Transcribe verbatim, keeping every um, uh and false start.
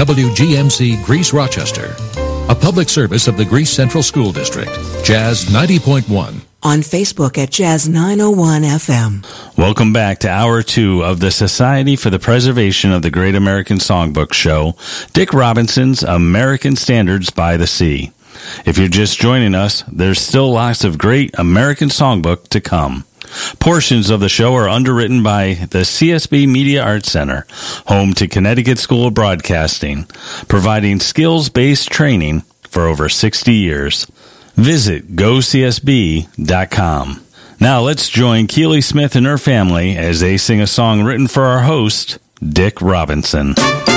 W G M C Greece Rochester. A public service of the Greece Central School District. Jazz ninety point one. On Facebook at Jazz nine oh one F M. Welcome back to Hour two of the Society for the Preservation of the Great American Songbook show, Dick Robinson's American Standards by the Sea. If you're just joining us, there's still lots of great American songbook to come. Portions of the show are underwritten by the C S B Media Arts Center, home to Connecticut School of Broadcasting, providing skills-based training for over sixty years. Visit go c s b dot com. Now let's join Keely Smith and her family as they sing a song written for our host, Dick Robinson.